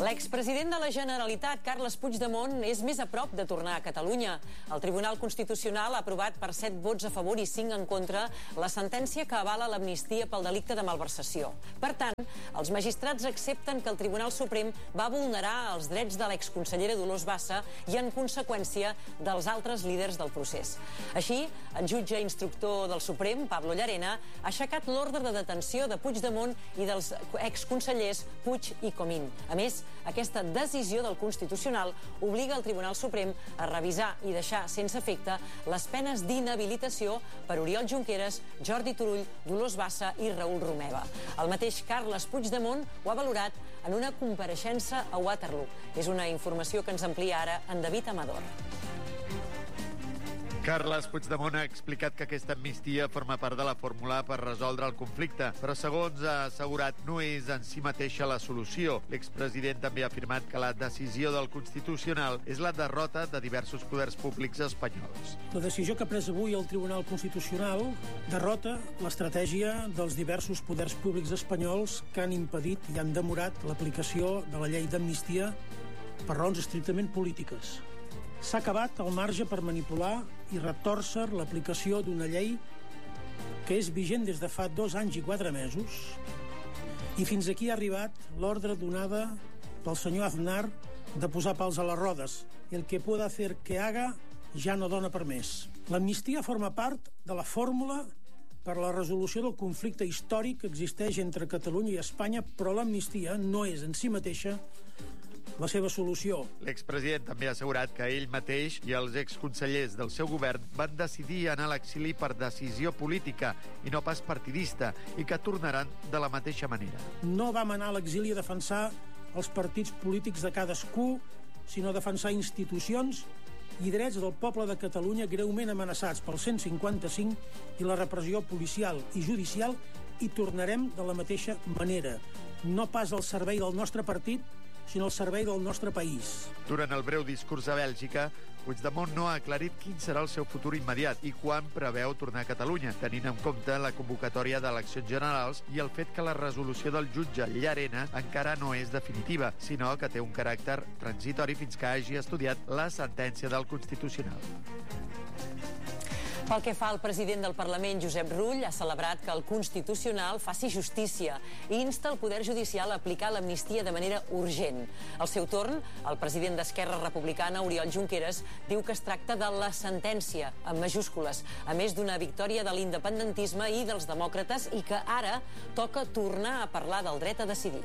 L'expresident de la Generalitat, Carles Puigdemont, és més a prop de tornar a Catalunya. El Tribunal Constitucional ha aprovat per 7 vots a favor i 5 en contra la sentència que avala l'amnistia pel delicte de malversació. Per tant, els magistrats accepten que el Tribunal Suprem va vulnerar els drets de l'exconsellera Dolors Bassa i, en conseqüència, dels altres líders del procés. Així, el jutge instructor del Suprem, Pablo Llarena, ha aixecat l'ordre de detenció de Puigdemont i dels exconsellers Puig i Comín. A més, aquesta decisió del Constitucional obliga el Tribunal Suprem a revisar i deixar sense efecte les penes d'inhabilitació per Oriol Junqueras, Jordi Turull, Dolors Bassa i Raül Romeva. El mateix Carles Puigdemont ho ha valorat en una compareixença a Waterloo. És una informació que ens amplia ara en David Amador. Carles Puigdemont ha explicat que aquesta amnistia forma part de la fórmula per resoldre el conflicte, però segons ha assegurat no és en si mateixa la solució. L'expresident també ha afirmat que la decisió del Constitucional és la derrota de diversos poders públics espanyols. La decisió que ha pres avui el Tribunal Constitucional derrota l'estratègia dels diversos poders públics espanyols que han impedit i han demorat l'aplicació de la llei d'amnistia per raons estrictament polítiques. S'ha acabat el marge per manipular i retòrcer l'aplicació d'una llei que és vigent des de fa 2 anys i 4 mesos, i fins aquí ha arribat l'ordre donada pel senyor Aznar de posar pals a les rodes. El que pueda hacer que haga ja no dona per més. L'amnistia forma part de la fórmula per a la resolució del conflicte històric que existeix entre Catalunya i Espanya, però l'amnistia no és en si mateixa la seva solució. L'expresident també ha assegurat que ell mateix i els exconsellers del seu govern van decidir anar a l'exili per decisió política i no pas partidista, i que tornaran de la mateixa manera. No vam anar a l'exili a defensar els partits polítics de cadascú, sinó a defensar institucions i drets del poble de Catalunya greument amenaçats pel 155 i la repressió policial i judicial, i tornarem de la mateixa manera. No pas al servei del nostre partit, sinó al servei del nostre país. Durant el breu discurs a Bèlgica, Puigdemont no ha aclarit quin serà el seu futur immediat i quan preveu tornar a Catalunya, tenint en compte la convocatòria d'eleccions generals i el fet que la resolució del jutge Llarena encara no és definitiva, sinó que té un caràcter transitori fins que hagi estudiat la sentència del Constitucional. Pel que fa al president del Parlament, Josep Rull, ha celebrat que el Constitucional faci justícia i insta el Poder Judicial a aplicar l'amnistia de manera urgent. Al seu torn, el president d'Esquerra Republicana, Oriol Junqueras, diu que es tracta de la sentència, amb majúscules, a més d'una victòria de l'independentisme i dels demòcrates, i que ara toca tornar a parlar del dret a decidir.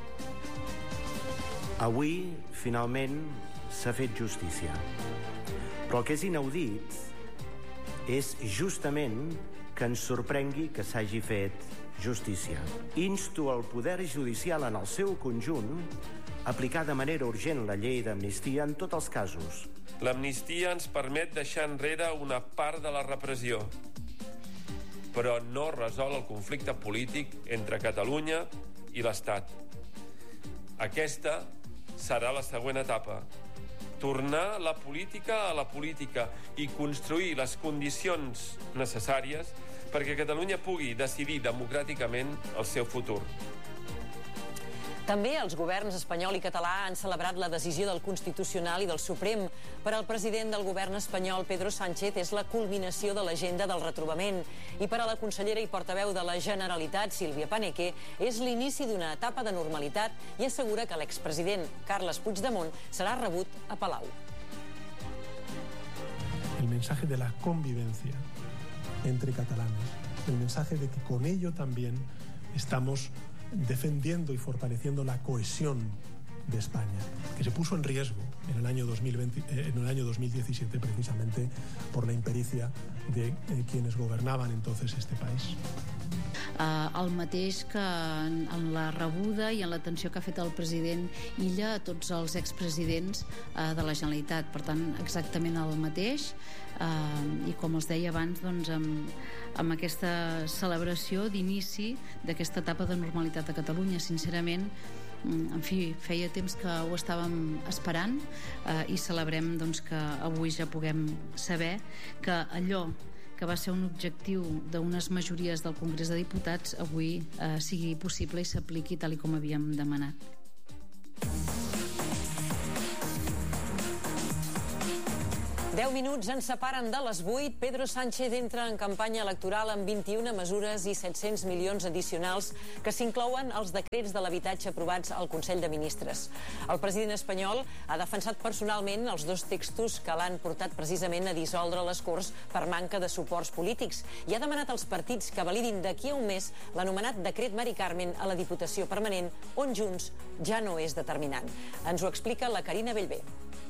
Avui, finalment, s'ha fet justícia. Però el que és inaudit és justament que ens sorprengui que s'hagi fet justícia. Insto el Poder Judicial en el seu conjunt a aplicar de manera urgent la llei d'amnistia en tots els casos. L'amnistia ens permet deixar enrere una part de la repressió, però no resol el conflicte polític entre Catalunya i l'Estat. Aquesta serà la següent etapa. Tornar la política a la política i construir les condicions necessàries perquè Catalunya pugui decidir democràticament el seu futur. També els governs espanyol i català han celebrat la decisió del Constitucional i del Suprem. Per al president del govern espanyol, Pedro Sánchez, és la culminació de l'agenda del retrobament. I per a la consellera i portaveu de la Generalitat, Sílvia Paneque, és l'inici d'una etapa de normalitat i assegura que l'expresident Carles Puigdemont serà rebut a Palau. El mensaje de la convivencia entre catalanes, el mensaje de que con ello también estamos defendiendo y fortaleciendo la cohesión de España, que se puso en riesgo en el año 2017 precisamente por la impericia de quienes gobernaban entonces este país. El mateix que en la rebuda i en l'atenció que ha fet el president Illa a tots els expresidents de la Generalitat. Per tant, exactament el mateix, i com els deia abans, doncs, amb aquesta celebració d'inici d'aquesta etapa de normalitat a Catalunya. Sincerament, en fi, feia temps que ho estàvem esperant, i celebrem doncs, que avui ja puguem saber que allò que va ser un objectiu d'unes majories del Congrés de Diputats avui sigui possible i s'apliqui tal com havíem demanat. 10 minuts ens separen de les 8. Pedro Sánchez entra en campanya electoral amb 21 mesures i 700 milions addicionals que s'inclouen als decrets de l'habitatge aprovats al Consell de Ministres. El president espanyol ha defensat personalment els dos textos que l'han portat precisament a dissoldre les Corts per manca de suports polítics i ha demanat als partits que validin d'aquí a un mes l'anomenat decret Mari Carmen a la Diputació Permanent, on Junts ja no és determinant. Ens ho explica la Carina Bellver.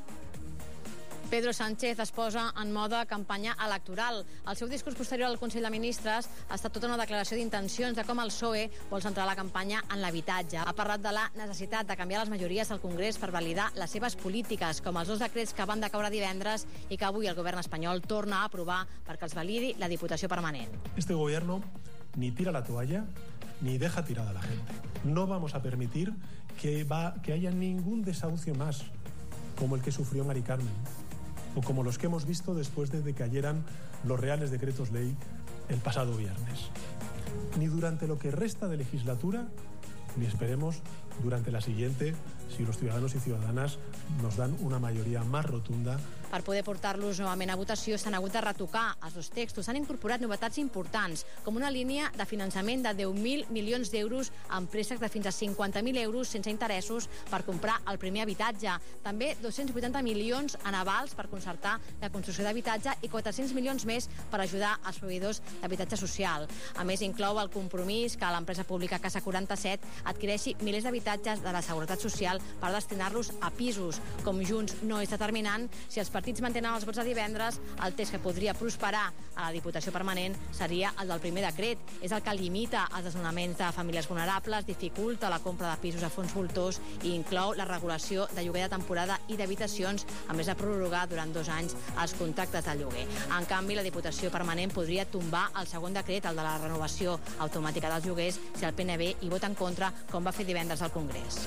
Pedro Sánchez es posa en mode campanya electoral. El seu discurs posterior al Consell de Ministres ha estat tota una declaració d'intencions de com el PSOE vol centrar la campanya en l'habitatge. Ha parlat de la necessitat de canviar les majories al Congrés per validar les seves polítiques, com els dos decrets que van decaure divendres i que avui el govern espanyol torna a aprovar perquè els validi la Diputació Permanent. Este gobierno ni tira la toalla ni deja tirada a la gente. No vamos a permitir que haya ningún desahucio más como el que sufrió Mari Carmen, o como los que hemos visto después de que cayeran los reales decretos ley el pasado viernes. Ni durante lo que resta de legislatura, ni esperemos durante la siguiente, si los ciudadanos y ciudadanas nos dan una mayoría más rotunda. Per poder portar-los novament a votació s'han hagut de retocar els dos textos. S'han incorporat novetats importants, com una línia de finançament de 10.000 milions d'euros amb préstecs de fins a 50.000 euros sense interessos per comprar el primer habitatge. També 280 milions en avals per concertar la construcció d'habitatge i 400 milions més per ajudar els proveïdors d'habitatge social. A més, inclou el compromís que l'empresa pública Casa 47 adquireixi milers d'habitatges de la Seguretat Social per destinar-los a pisos. Com Junts no és determinant, si els partits mantenen els vots de divendres, el text que podria prosperar a la Diputació Permanent seria el del primer decret. És el que limita els desnonaments de famílies vulnerables, dificulta la compra de pisos a fons voltors i inclou la regulació de lloguer de temporada i d'habitacions, a més de prorrogar durant 2 anys els contractes de lloguer. En canvi, la Diputació Permanent podria tombar el segon decret, el de la renovació automàtica dels lloguers, si el PNB hi vota en contra, com va fer divendres al Congrés.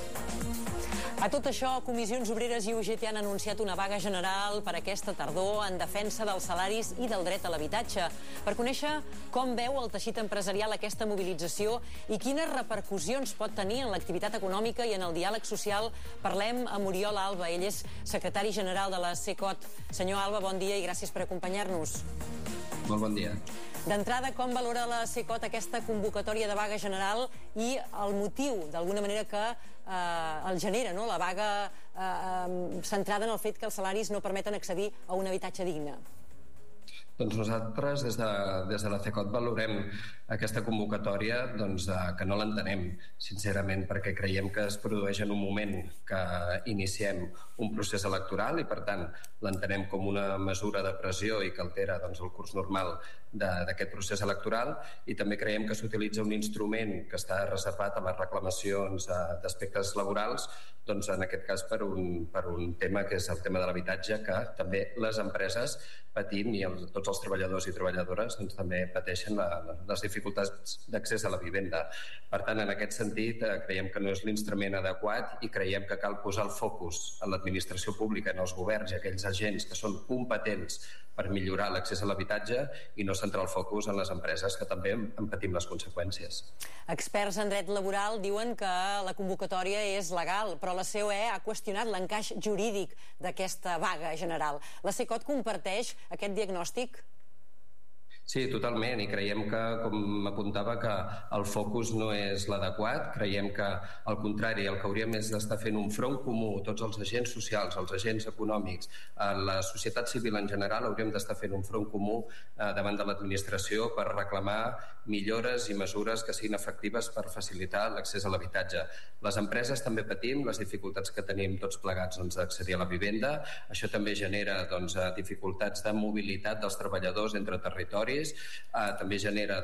A tot això, Comissions Obreres i UGT han anunciat una vaga general per aquesta tardor en defensa dels salaris i del dret a l'habitatge. Per conèixer com veu el teixit empresarial aquesta mobilització i quines repercussions pot tenir en l'activitat econòmica i en el diàleg social, parlem amb Oriol Alba. Ell és secretari general de la CECOT. Senyor Alba, bon dia i gràcies per acompanyar-nos. Molt bon dia. D'entrada, com valora la CECOT aquesta convocatòria de vaga general i el motiu, d'alguna manera, que el genera, no? La vaga centrada en el fet que els salaris no permeten accedir a un habitatge digne? Doncs nosaltres, des de la CECOT, valorem aquesta convocatòria que no l'entenem, sincerament, perquè creiem que es produeix en un moment que iniciem un procés electoral i, per tant, l'entenem com una mesura de pressió i que altera el curs normal d'aquest procés electoral, i també creiem que s'utilitza un instrument que està reservat a les reclamacions d'aspectes laborals, en aquest cas per un tema que és el tema de l'habitatge, que també les empreses patim i tots els treballadors i treballadores també pateixen les dificultats d'accés a la vivenda. Per tant, en aquest sentit, creiem que no és l'instrument adequat i creiem que cal posar el focus en l'administració pública, en els governs i aquells agents que són competents per millorar l'accés a l'habitatge i no centrar el focus en les empreses, que també en patim les conseqüències. Experts en dret laboral diuen que la convocatòria és legal, però la COE ha qüestionat l'encaix jurídic d'aquesta vaga general. La CECOT comparteix aquest diagnòstic? Sí, totalment, i creiem que, com apuntava, que el focus no és l'adequat. Creiem que, al contrari, el que hauríem és d'estar fent un front comú, tots els agents socials, els agents econòmics, la societat civil en general, hauríem d'estar fent un front comú davant de l'administració per reclamar millores i mesures que siguin efectives per facilitar l'accés a l'habitatge. Les empreses també patim les dificultats que tenim tots plegats d'accedir a la vivenda. Això també genera dificultats de mobilitat dels treballadors entre territoris. També genera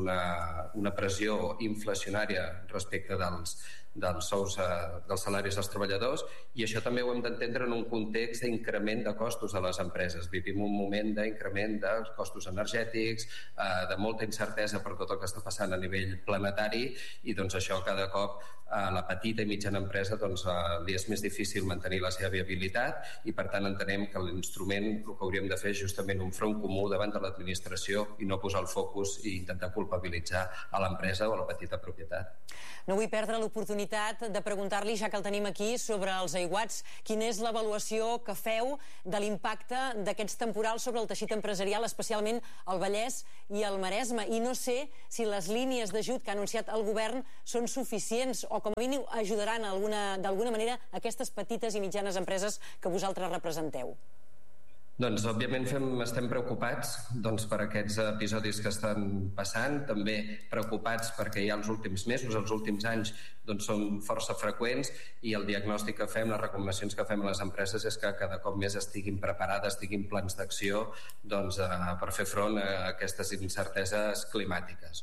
una pressió inflacionària respecte dels sous, dels salaris dels treballadors, i això també ho hem d'entendre en un context d'increment de costos de les empreses. Vivim un moment d'increment dels costos energètics, de molta incertesa per tot el que està passant a nivell planetari, i això cada cop a la petita i mitjana empresa li és més difícil mantenir la seva viabilitat, i per tant entenem que l'instrument el que hauríem de fer és justament un front comú davant de l'administració i no posar el focus i intentar culpabilitzar a l'empresa o a la petita propietat. No vull perdre l'oportunitat l'oportunitat de preguntar-li, ja que el tenim aquí, sobre els aiguats. Quina és l'avaluació que feu de l'impacte d'aquests temporals sobre el teixit empresarial, especialment al Vallès i al Maresme? I no sé si les línies d'ajut que ha anunciat el govern són suficients o com a mínim ajudaran d'alguna manera aquestes petites i mitjanes empreses que vosaltres representeu. Doncs, òbviament, estem preocupats per aquests episodis que estan passant, també preocupats perquè ja els últims mesos, els últims anys, són força freqüents i el diagnòstic que fem, les recomanacions que fem a les empreses és que cada cop més estiguin preparades, tinguin plans d'acció per fer front a aquestes incerteses climàtiques.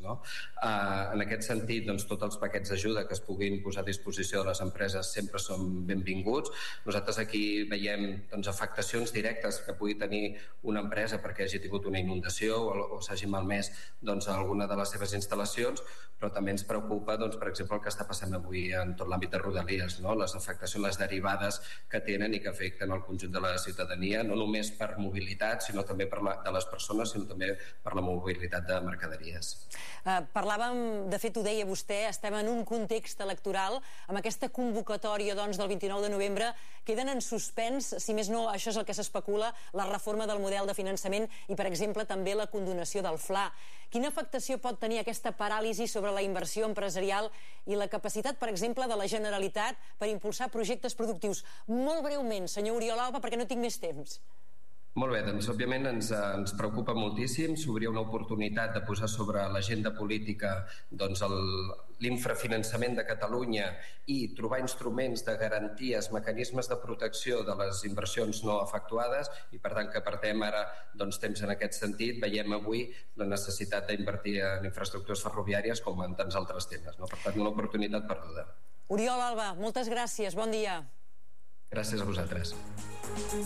En aquest sentit, tots els paquets d'ajuda que es puguin posar a disposició de les empreses sempre són benvinguts. Nosaltres aquí veiem afectacions directes que pugui tenir una empresa perquè hagi tingut una inundació o s'hagi malmès alguna de les seves instal·lacions, però també ens preocupa, per exemple, el que està passant avui en tot l'àmbit de Rodalies, les afectacions, les derivades que tenen i que afecten el conjunt de la ciutadania, no només per mobilitat, sinó també de les persones, sinó també per la mobilitat de mercaderies. Parlàvem, de fet ho deia vostè, estem en un context electoral, amb aquesta convocatòria del 29 de novembre, queden en suspens, si més no, això és el que s'especula, la reforma del model de finançament i, per exemple, també la condonació del FLA. Quina afectació pot tenir aquesta paràlisi sobre la inversió empresarial i la capacitat, per exemple, de la Generalitat per impulsar projectes productius? Molt breument, senyor Oriol Alba, perquè no tinc més temps. Molt bé, òbviament ens preocupa moltíssim. S'obria una oportunitat de posar sobre l'agenda política l'infrafinançament de Catalunya i trobar instruments de garanties, mecanismes de protecció de les inversions no efectuades i, per tant, que perdem ara temps en aquest sentit. Veiem avui la necessitat d'invertir en infraestructures ferroviàries com en tants altres temes. Per tant, una oportunitat perduda. Oriol Alba, moltes gràcies. Bon dia. Gràcies a vosaltres.